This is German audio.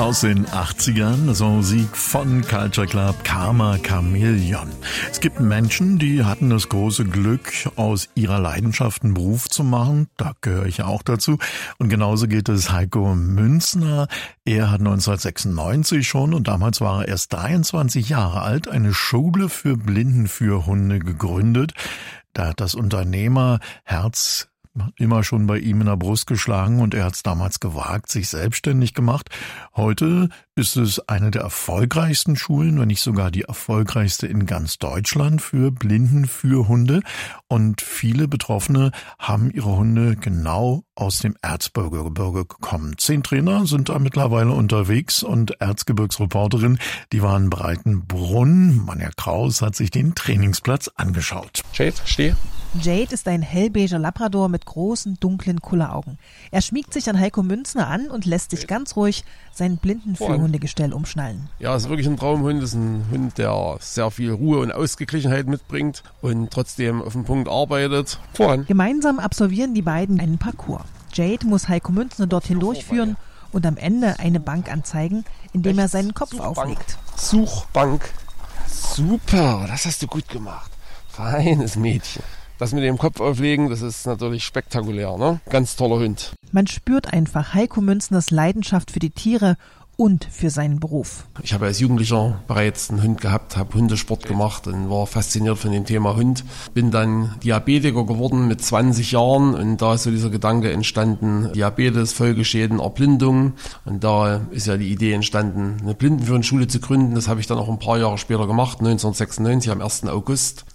Aus den 80ern, das war Musik von Culture Club, Karma Chameleon. Es gibt Menschen, die hatten das große Glück, aus ihrer Leidenschaft einen Beruf zu machen. Da gehöre ich ja auch dazu. Und genauso geht es Heiko Münzner. Er hat 1996 schon, und damals war er erst 23 Jahre alt, eine Schule für Blindenführhunde gegründet. Da hat das Unternehmerherz immer schon bei ihm in der Brust geschlagen und er hat es damals gewagt, sich selbstständig gemacht. Heute ist es eine der erfolgreichsten Schulen, wenn nicht sogar die erfolgreichste in ganz Deutschland für Blindenführhunde. Und viele Betroffene haben ihre Hunde genau aus dem Erzgebirge gekommen. 10 Trainer sind da mittlerweile unterwegs und Erzgebirgsreporterin, die war in Breitenbrunn. Manja Kraus hat sich den Trainingsplatz angeschaut. Jade, steh. Jade ist ein hellbeiger Labrador mit großen, dunklen Kulleraugen. Er schmiegt sich an Heiko Münzner an und lässt sich ganz ruhig sein Blindenführhundegestell umschnallen. Ja, ist wirklich ein Traumhund. Ist ein Hund, der sehr viel Ruhe und Ausgeglichenheit mitbringt und trotzdem auf den Punkt arbeitet. Voran. Gemeinsam absolvieren die beiden einen Parcours. Jade muss Heiko Münzner dorthin durchführen und am Ende eine Bank anzeigen, indem er seinen Kopf auflegt. Suchbank. Super, das hast du gut gemacht. Feines Mädchen. Das mit dem Kopf auflegen, das ist natürlich spektakulär, ne? Ganz toller Hund. Man spürt einfach Heiko Münzners Leidenschaft für die Tiere und für seinen Beruf. Ich habe als Jugendlicher bereits einen Hund gehabt, habe Hundesport gemacht und war fasziniert von dem Thema Hund. Bin dann Diabetiker geworden mit 20 Jahren und da ist so dieser Gedanke entstanden, Diabetes, Folgeschäden, Erblindung. Und da ist ja die Idee entstanden, eine Blindenführhundschule zu gründen. Das habe ich dann auch ein paar Jahre später gemacht, 1996 am 1. August.